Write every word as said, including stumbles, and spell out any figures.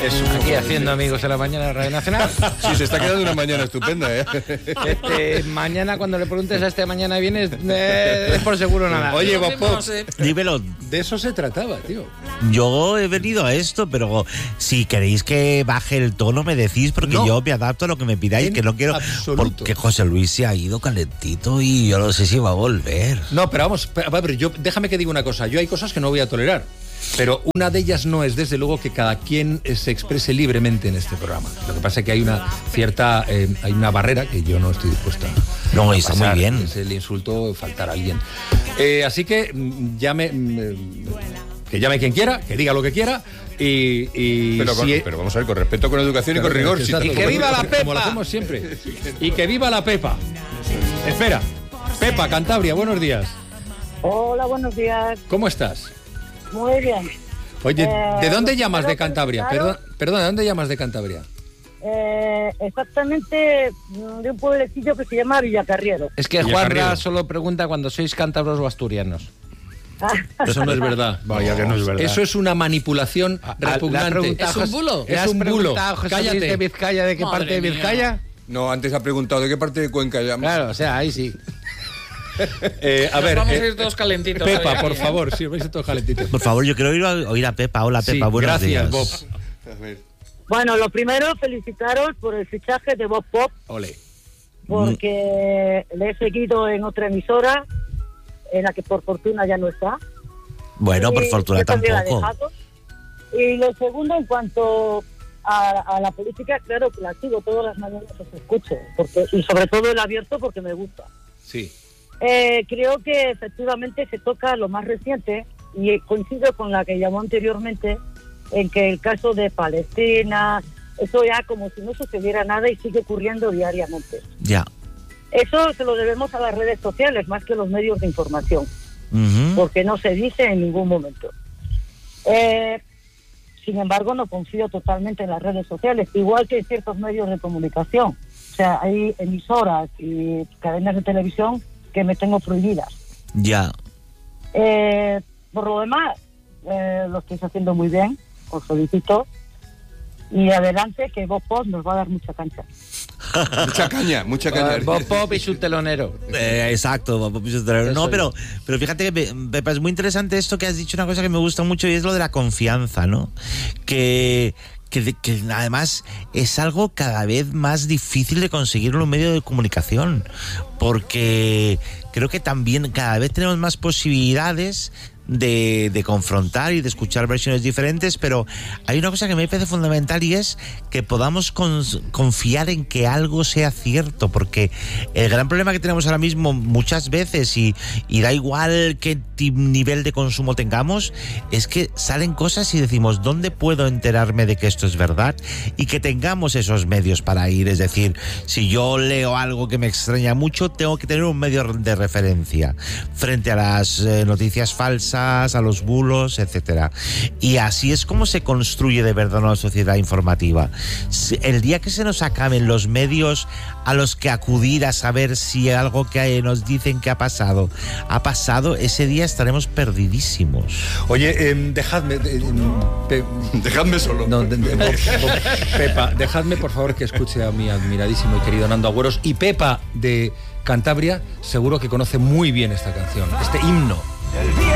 Eso. Aquí haciendo amigos en la mañana de Radio Nacional. Sí, se está quedando una mañana estupenda, ¿eh? Este, mañana, cuando le preguntes a este mañana vienes, eh, es por seguro nada. Oye, Bob Pop, Dímelo. de eso se trataba, tío. Yo he venido a esto, pero si queréis que baje el tono me decís, porque No. yo me adapto a lo que me pidáis, En que no quiero... absoluto. Porque José Luis se ha ido calentito y yo no sé si va a volver. No, pero vamos, a ver, yo, déjame que diga una cosa. Yo hay cosas que no voy a tolerar. Pero una de ellas no es, desde luego, que cada quien eh, se exprese libremente en este programa. Lo que pasa es que hay una cierta, eh, hay una barrera que yo no estoy dispuesta a No, a está pasar, muy bien. que es el insulto, faltar a alguien. Eh, así que mm, llame, mm, que llame quien quiera, que diga lo que quiera y... y Pero, con- si- pero vamos a ver, con respeto, con educación y con rigor. si Exacto, te- Y que viva la como- Como lo Pepa. hacemos siempre. Y que viva la Pepa. Espera. Pepa, Cantabria, buenos días. Hola, buenos días. ¿Cómo estás? Muy bien. Oye, Eh, ¿de dónde lo llamas de primero que Cantabria? claro- Perdón, perdón, ¿de dónde llamas de Cantabria? Eh, exactamente mm, de un pueblecillo que se llama Villacarriero. Es que Villacarriero. Juanra solo pregunta cuando sois cántabros o asturianos. Eso no es verdad. Vaya que no es verdad. Eso es una manipulación repugnante. ¿Es un bulo? Es un bulo. José Cállate. Luis de Vizcaya de qué Madre parte de mía. Vizcaya? No, antes ha preguntado de qué parte de Cuenca llamas. Claro, o sea, ahí sí. Eh, a Nos ver, vamos eh, a ir todos calentitos. Pepa, ¿sabes? por favor, si os vais a todos calentitos. Por favor, yo quiero oír a, oír a Pepa. Hola, Pepa, Sí, buenos gracias, días. Bob. A ver. Bueno, lo primero, felicitaros por el fichaje de Bob Pop, Ole. porque le he seguido en otra emisora, en la que por fortuna ya no está. Bueno, por Y fortuna yo también la he tampoco. dejado. Y lo segundo, en cuanto a, a la política, claro que la sigo todas las mañanas, os escucho, porque, y sobre todo el abierto porque me gusta. Sí. Eh, creo que efectivamente se toca lo más reciente y coincido con la que llamó anteriormente en que el caso de Palestina, eso ya como si no sucediera nada y sigue ocurriendo diariamente. Ya. Eso se lo debemos a las redes sociales más que a los medios de información, Ujú. porque no se dice en ningún momento. Eh, sin embargo, no confío totalmente en las redes sociales, igual que en ciertos medios de comunicación. O sea, hay emisoras y cadenas de televisión que me tengo prohibidas. Ya. Eh, por lo demás, eh, lo estáis haciendo muy bien, os felicito. Y adelante, que Bob Pop nos va a dar mucha cancha. Mucha caña, mucha caña. Bob Pop y su telonero. Eh, exacto, Bob Pop y su telonero. No, pero, pero fíjate que, Pe- Pepa, es muy interesante esto que has dicho, una cosa que me gusta mucho y es lo de la confianza, ¿no? Que, que, que además es algo cada vez más difícil de conseguir en los medios de comunicación, porque creo que también cada vez tenemos más posibilidades de, de confrontar y de escuchar versiones diferentes, pero hay una cosa que me parece fundamental y es que podamos con- confiar en que algo sea cierto, porque el gran problema que tenemos ahora mismo muchas veces, y, y da igual qué ti- nivel de consumo tengamos, es que salen cosas y decimos, ¿dónde puedo enterarme de que esto es verdad? Y que tengamos esos medios para ir, es decir, si yo leo algo que me extraña mucho, tengo que tener un medio de referencia frente a las eh, noticias falsas, a los bulos, etcétera. Y así es como se construye de verdad una sociedad informativa. Si- El día que se nos acaben los medios a los que acudir a saber si algo que nos dicen que ha pasado ha pasado, ese día estaremos perdidísimos. Oye, em, dejadme... eh, em, Pe- Dejadme solo. no, de- de- Bob- Bob- Pepa, dejadme por favor que escuche a mi admiradísimo y querido Nando Agüeros. Y Pepa de Cantabria seguro que conoce muy bien esta canción, este himno.